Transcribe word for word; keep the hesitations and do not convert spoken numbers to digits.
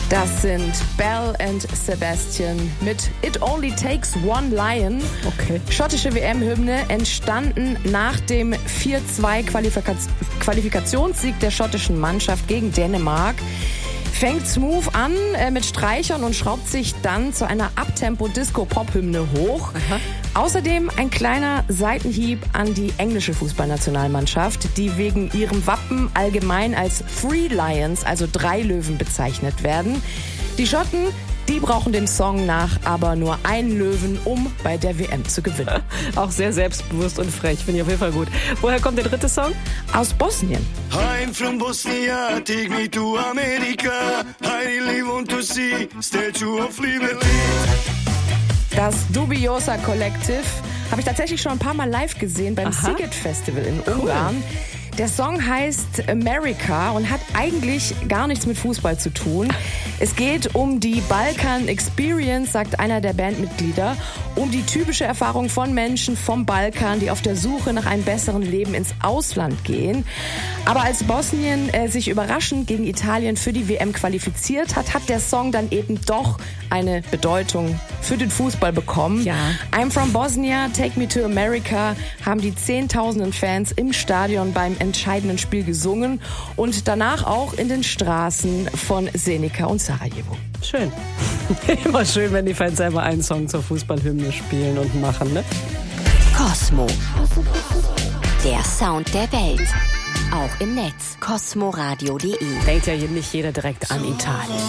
Das sind Belle and Sebastian mit It Only Takes One Lion. Okay. Schottische W M-Hymne, entstanden nach dem vier zwei Qualifikaz- Qualifikationssieg der schottischen Mannschaft gegen Dänemark. Fängt smooth an äh, mit Streichern und schraubt sich dann zu einer Uptempo-Disco-Pop-Hymne hoch. Aha. Außerdem ein kleiner Seitenhieb an die englische Fußballnationalmannschaft, die wegen ihrem Wappen allgemein als Three Lions, also drei Löwen, bezeichnet werden. Die Schotten, die brauchen dem Song nach aber nur einen Löwen, um bei der W M zu gewinnen. Auch sehr selbstbewusst und frech, finde ich auf jeden Fall gut. Woher kommt der dritte Song? Aus Bosnien. I'm from Bosnia, take me to America. I really want to see Statue of Liberty. Das Dubiosa Collective habe ich tatsächlich schon ein paar Mal live gesehen beim Aha. Sziget Festival in Ungarn. Der Song heißt America und hat eigentlich gar nichts mit Fußball zu tun. Es geht um die Balkan Experience, sagt einer der Bandmitglieder, um die typische Erfahrung von Menschen vom Balkan, die auf der Suche nach einem besseren Leben ins Ausland gehen. Aber als Bosnien äh, sich überraschend gegen Italien für die W M qualifiziert hat, hat der Song dann eben doch eine Bedeutung für den Fußball bekommen. Ja. I'm from Bosnia, Take Me to America haben die zehntausenden Fans im Stadion beim entscheidenden Spiel gesungen und danach auch in den Straßen von Zenica und Sarajevo. Schön. Immer schön, wenn die Fans selber einen Song zur Fußballhymne spielen und machen, ne? Cosmo. Der Sound der Welt. Auch im Netz. cosmoradio punkt de. Denkt ja nicht jeder direkt an Italien.